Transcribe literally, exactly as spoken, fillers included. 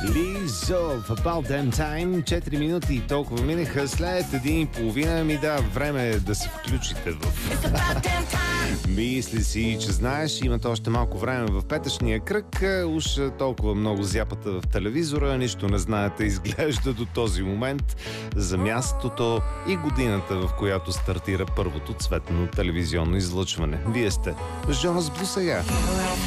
Лизо в About Damn Time. четири минути и толкова минаха. След един и половина ми да време е да се включите в... Мисли си, че знаеш, имате още малко време в петъчния кръг. Уж толкова много зяпата в телевизора, нищо не знаете, изглежда до този момент за мястото и годината, в която стартира първото цветно телевизионно излъчване. Вие сте Жорс Блу сега.